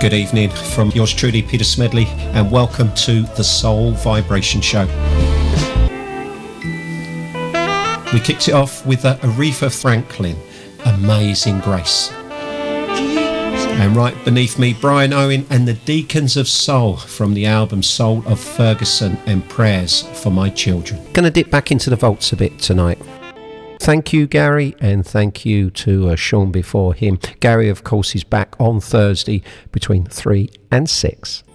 Good evening from yours truly, Peter Smedley, and welcome to the Soul Vibration Show. We kicked it off with Aretha Franklin, Amazing Grace. And right beneath me, Brian Owen and the Deacons of Soul from the album Soul of Ferguson and Prayers for My Children. Going to dip back into the vaults a bit tonight. Thank you, Gary, and thank you to Sean before him. Gary, of course, is back on Thursday between 3 and 6.